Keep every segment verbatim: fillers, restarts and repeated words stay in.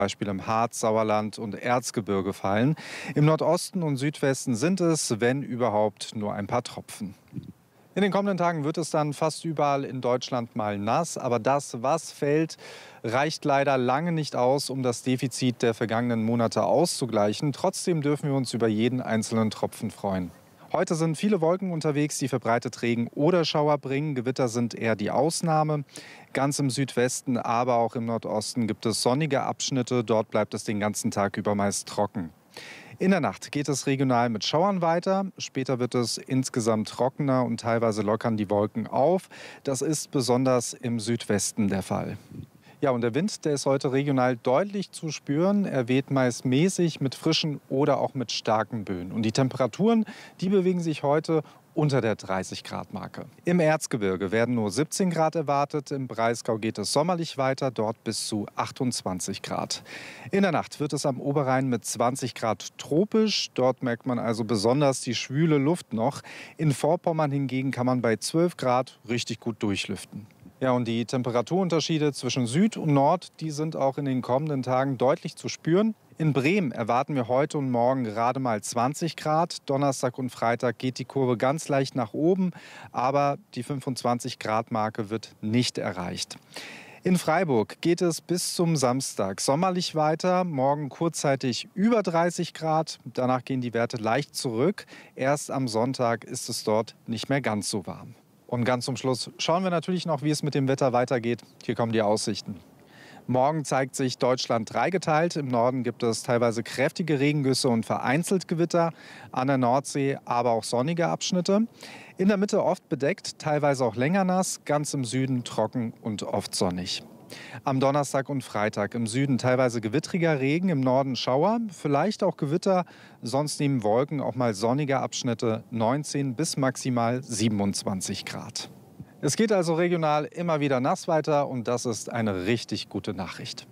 Beispiel im Harz, Sauerland und Erzgebirge fallen. Im Nordosten und Südwesten sind es, wenn überhaupt, nur ein paar Tropfen. In den kommenden Tagen wird es dann fast überall in Deutschland mal nass. Aber das, was fällt, reicht leider lange nicht aus, um das Defizit der vergangenen Monate auszugleichen. Trotzdem dürfen wir uns über jeden einzelnen Tropfen freuen. Heute sind viele Wolken unterwegs, die verbreitet Regen oder Schauer bringen. Gewitter sind eher die Ausnahme. Ganz im Südwesten, aber auch im Nordosten gibt es sonnige Abschnitte. Dort bleibt es den ganzen Tag über meist trocken. In der Nacht geht es regional mit Schauern weiter. Später wird es insgesamt trockener und teilweise lockern die Wolken auf. Das ist besonders im Südwesten der Fall. Ja, und der Wind, der ist heute regional deutlich zu spüren. Er weht meist mäßig mit frischen oder auch mit starken Böen. Und die Temperaturen, die bewegen sich heute unter der dreißig Grad Marke. Im Erzgebirge werden nur siebzehn Grad erwartet. Im Breisgau geht es sommerlich weiter, dort bis zu achtundzwanzig Grad. In der Nacht wird es am Oberrhein mit zwanzig Grad tropisch. Dort merkt man also besonders die schwüle Luft noch. In Vorpommern hingegen kann man bei zwölf Grad richtig gut durchlüften. Ja, und die Temperaturunterschiede zwischen Süd und Nord, die sind auch in den kommenden Tagen deutlich zu spüren. In Bremen erwarten wir heute und morgen gerade mal zwanzig Grad. Donnerstag und Freitag geht die Kurve ganz leicht nach oben, aber die fünfundzwanzig Grad Marke wird nicht erreicht. In Freiburg geht es bis zum Samstag sommerlich weiter. Morgen kurzzeitig über dreißig Grad. Danach gehen die Werte leicht zurück. Erst am Sonntag ist es dort nicht mehr ganz so warm. Und ganz zum Schluss schauen wir natürlich noch, wie es mit dem Wetter weitergeht. Hier kommen die Aussichten. Morgen zeigt sich Deutschland dreigeteilt. Im Norden gibt es teilweise kräftige Regengüsse und vereinzelt Gewitter. An der Nordsee aber auch sonnige Abschnitte. In der Mitte oft bedeckt, teilweise auch länger nass. Ganz im Süden trocken und oft sonnig. Am Donnerstag und Freitag im Süden teilweise gewittriger Regen, im Norden Schauer, vielleicht auch Gewitter. Sonst neben Wolken auch mal sonnige Abschnitte, neunzehn bis maximal siebenundzwanzig Grad. Es geht also regional immer wieder nass weiter und das ist eine richtig gute Nachricht.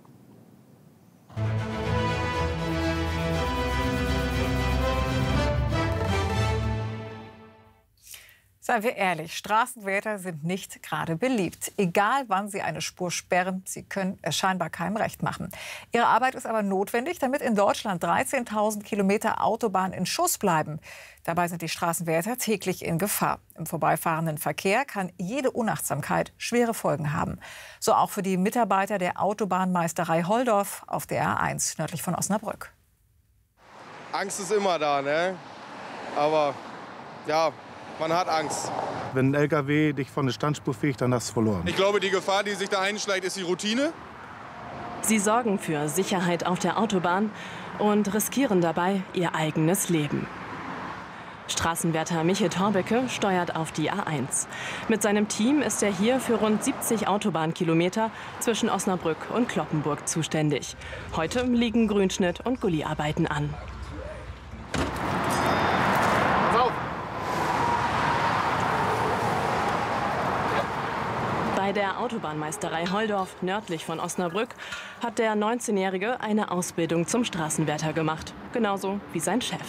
Seien wir ehrlich, Straßenwärter sind nicht gerade beliebt. Egal, wann sie eine Spur sperren, sie können es scheinbar keinem recht machen. Ihre Arbeit ist aber notwendig, damit in Deutschland dreizehntausend Kilometer Autobahn in Schuss bleiben. Dabei sind die Straßenwärter täglich in Gefahr. Im vorbeifahrenden Verkehr kann jede Unachtsamkeit schwere Folgen haben. So auch für die Mitarbeiter der Autobahnmeisterei Holdorf auf der A eins nördlich von Osnabrück. Angst ist immer da, ne? Aber ja, man hat Angst. Wenn ein L K W dich von der Standspur fegt, dann hast du verloren. Ich glaube, die Gefahr, die sich da einschleicht, ist die Routine. Sie sorgen für Sicherheit auf der Autobahn und riskieren dabei ihr eigenes Leben. Straßenwärter Michel Torbecke steuert auf die A eins. Mit seinem Team ist er hier für rund siebzig Autobahnkilometer zwischen Osnabrück und Cloppenburg zuständig. Heute liegen Grünschnitt und Gulliarbeiten an. Bei der Autobahnmeisterei Holdorf nördlich von Osnabrück hat der neunzehnjährige eine Ausbildung zum Straßenwärter gemacht. Genauso wie sein Chef.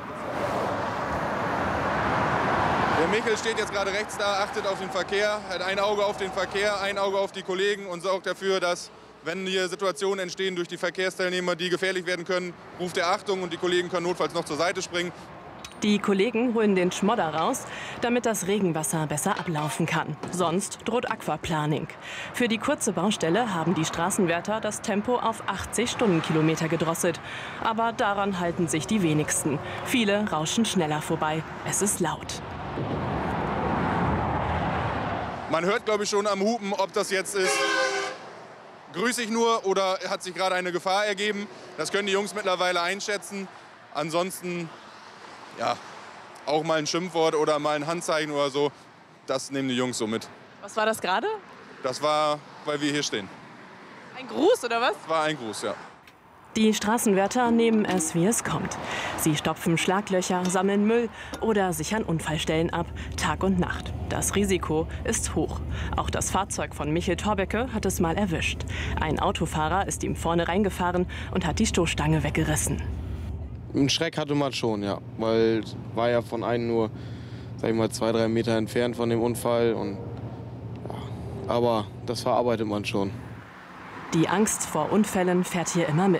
Der Michel steht jetzt gerade rechts da, achtet auf den Verkehr, hat ein Auge auf den Verkehr, ein Auge auf die Kollegen und sorgt dafür, dass, wenn hier Situationen entstehen durch die Verkehrsteilnehmer, die gefährlich werden können, ruft er Achtung und die Kollegen können notfalls noch zur Seite springen. Die Kollegen holen den Schmodder raus, damit das Regenwasser besser ablaufen kann. Sonst droht Aquaplaning. Für die kurze Baustelle haben die Straßenwärter das Tempo auf achtzig Stundenkilometer gedrosselt. Aber daran halten sich die wenigsten. Viele rauschen schneller vorbei. Es ist laut. Man hört, glaube ich, schon am Hupen, ob das jetzt ist, grüße ich nur oder hat sich gerade eine Gefahr ergeben. Das können die Jungs mittlerweile einschätzen. Ansonsten, ja, auch mal ein Schimpfwort oder mal ein Handzeichen oder so, das nehmen die Jungs so mit. Was war das gerade? Das war, weil wir hier stehen. Ein Gruß oder was? Das war ein Gruß, ja. Die Straßenwärter nehmen es, wie es kommt. Sie stopfen Schlaglöcher, sammeln Müll oder sichern Unfallstellen ab, Tag und Nacht. Das Risiko ist hoch. Auch das Fahrzeug von Michel Torbecke hat es mal erwischt. Ein Autofahrer ist ihm vorne reingefahren und hat die Stoßstange weggerissen. Einen Schreck hatte man schon, ja, weil es war ja von einem nur, sag ich mal, zwei, drei Meter entfernt von dem Unfall. Und, ja, aber das verarbeitet man schon. Die Angst vor Unfällen fährt hier immer mit.